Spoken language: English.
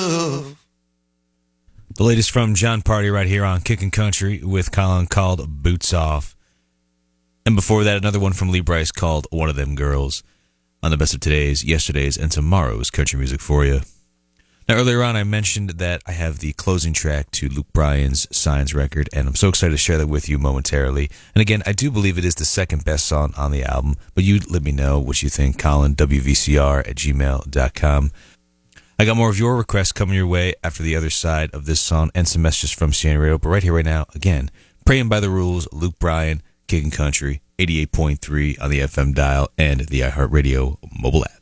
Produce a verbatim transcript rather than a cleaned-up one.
The latest from John Party right here on Kickin' Country with Colin called Boots Off. And before that, another one from Lee Brice called One of Them Girls on the best of today's, yesterday's, and tomorrow's country music for you. Now, earlier on, I mentioned that I have the closing track to Luke Bryan's Signs record, and I'm so excited to share that with you momentarily. And again, I do believe it is the second best song on the album, but you let me know what you think. Colin, W V C R at gmail dot com. I got more of your requests coming your way after the other side of this song and some messages from C N Radio. But right here, right now, again, Praying by the Rules, Luke Bryan, Kickin' Country, eighty-eight point three on the F M dial and the iHeartRadio mobile app.